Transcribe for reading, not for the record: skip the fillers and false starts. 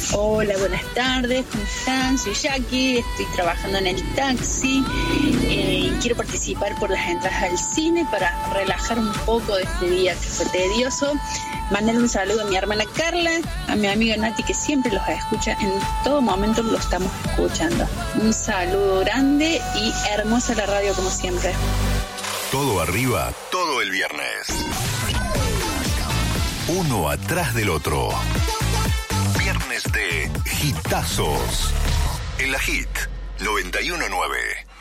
Hola, buenas tardes, ¿cómo están? Soy Jackie, estoy trabajando en el taxi y quiero participar por las entradas al cine para relajar un poco de este día que fue tedioso. Mandarle un saludo a mi hermana Carla, a mi amiga Nati, que siempre los escucha, en todo momento lo estamos escuchando. Un saludo grande y hermosa la radio como siempre. Todo arriba, todo el viernes. Uno atrás del otro. Viernes de hitazos. En la Hit 91.9.